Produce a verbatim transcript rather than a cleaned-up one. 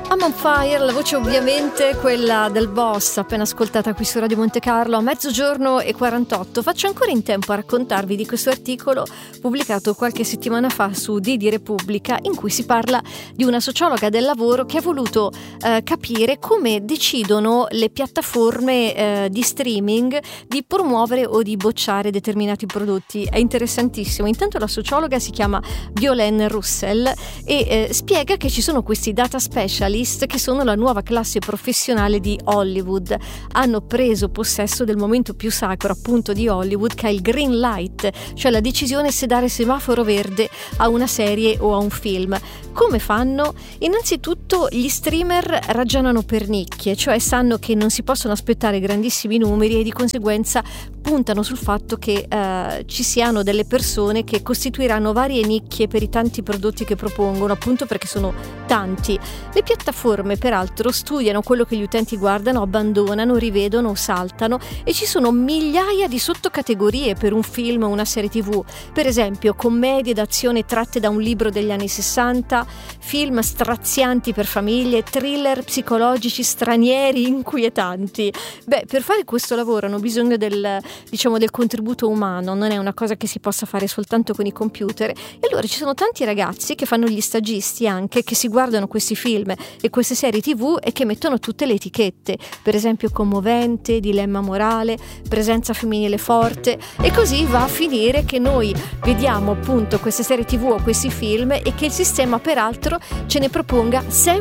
I'm on fire, la voce ovviamente quella del boss, appena ascoltata qui su Radio Monte Carlo a mezzogiorno e quarantotto. Faccio ancora in tempo a raccontarvi di questo articolo pubblicato qualche settimana fa su Didi Repubblica, in cui si parla di una sociologa del lavoro che ha voluto eh, capire come decidono le piattaforme eh, di streaming di promuovere o di bocciare determinati prodotti. È interessantissimo. Intanto la sociologa si chiama Violaine Russell e eh, spiega che ci sono questi data specialist che sono la nuova classe professionale di Hollywood. Hanno preso possesso del momento più sacro appunto di Hollywood, che è il green light, cioè la decisione se dare semaforo verde a una serie o a un film. Come fanno? Innanzitutto gli streamer ragionano per nicchie, cioè sanno che non si possono aspettare grandissimi numeri e di conseguenza puntano sul fatto che eh, ci siano delle persone che costituiranno varie nicchie per i tanti prodotti che propongono, appunto perché sono tanti. Le piattaforme peraltro studiano quello che gli utenti guardano, abbandonano, rivedono o saltano, e ci sono migliaia di sottocategorie per un film o una serie tv. Per esempio commedie d'azione tratte da un libro degli anni sessanta, film strazianti per famiglie, thriller psicologici stranieri inquietanti. Beh, per fare questo lavoro hanno bisogno del, diciamo, del contributo umano, non è una cosa che si possa fare soltanto con i computer. E allora ci sono tanti ragazzi che fanno gli stagisti anche, che si guardano questi film e queste serie tv e che mettono tutte le etichette, per esempio commovente, dilemma morale, presenza femminile forte, e così va a finire che noi vediamo appunto queste serie tv o questi film e che il sistema peraltro ce ne proponga sempre